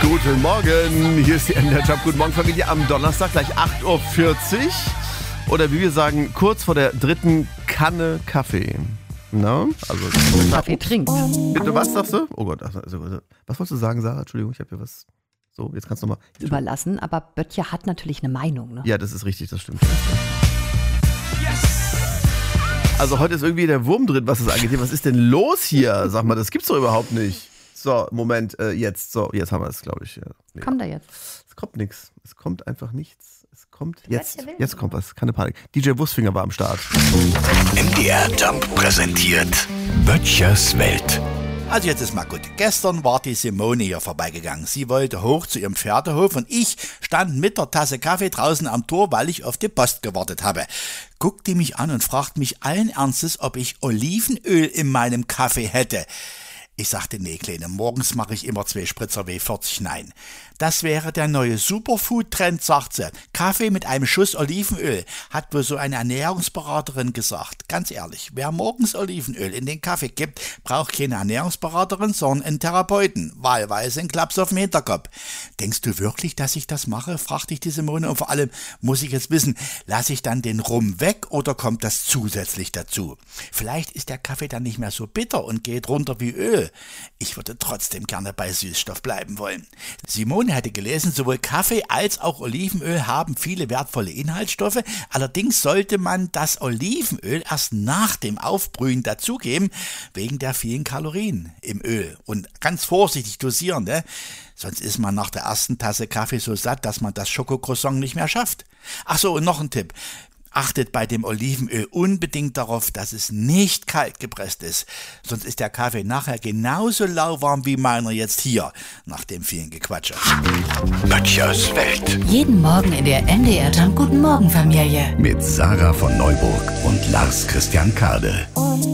Guten Morgen, hier ist die NDR Job. Guten Morgen Familie am Donnerstag, gleich 8.40 Uhr. Oder wie wir sagen, kurz vor der dritten Kanne Kaffee. Na? Also Kaffee trinkt. Bitte, was sagst du? Oh Gott, was wolltest du sagen, Sarah? Entschuldigung, ich habe hier was. So, jetzt kannst du nochmal. Überlassen, aber Böttcher hat natürlich eine Meinung. Ne? Ja, das ist richtig, das stimmt. Also heute ist irgendwie der Wurm drin, was es angeht. Was ist denn los hier? Sag mal, das gibt's doch überhaupt nicht. So, Moment, jetzt. So, jetzt haben wir es, glaube ich. Ja. Nee. Kommt da jetzt? Es kommt nichts. Es kommt einfach nichts. Es kommt jetzt. Jetzt kommt was. Keine Panik. DJ Wurstfinger war am Start. NDR Jump präsentiert Böttchers Welt. Also jetzt ist mal gut. Gestern war die Simone hier vorbeigegangen. Sie wollte hoch zu ihrem Pferdehof und ich stand mit der Tasse Kaffee draußen am Tor, weil ich auf die Post gewartet habe. Guckt die mich an und fragt mich allen Ernstes, ob ich Olivenöl in meinem Kaffee hätte. Ich sagte, nee, Kleine, morgens mache ich immer 2 Spritzer W40, nein. Das wäre der neue Superfood-Trend, sagt sie. Kaffee mit einem Schuss Olivenöl, hat wohl so eine Ernährungsberaterin gesagt. Ganz ehrlich, wer morgens Olivenöl in den Kaffee gibt, braucht keine Ernährungsberaterin, sondern einen Therapeuten. Wahlweise einen Klaps auf den Hinterkopf. Denkst du wirklich, dass ich das mache, fragte ich die Simone. Und vor allem muss ich jetzt wissen, lasse ich dann den Rum weg oder kommt das zusätzlich dazu? Vielleicht ist der Kaffee dann nicht mehr so bitter und geht runter wie Öl. Ich würde trotzdem gerne bei Süßstoff bleiben wollen. Simone hatte gelesen, sowohl Kaffee als auch Olivenöl haben viele wertvolle Inhaltsstoffe. Allerdings sollte man das Olivenöl erst nach dem Aufbrühen dazugeben, wegen der vielen Kalorien im Öl. Und ganz vorsichtig dosieren, ne? Sonst ist man nach der ersten Tasse Kaffee so satt, dass man das Schokocroissant nicht mehr schafft. Ach so, und noch ein Tipp. Achtet bei dem Olivenöl unbedingt darauf, dass es nicht kalt gepresst ist. Sonst ist der Kaffee nachher genauso lauwarm wie meiner jetzt hier, nach dem vielen Gequatsche. Böttchers Welt. Jeden Morgen in der NDR Jump Guten Morgen Familie. Mit Sarah von Neuburg und Lars Christian Kade.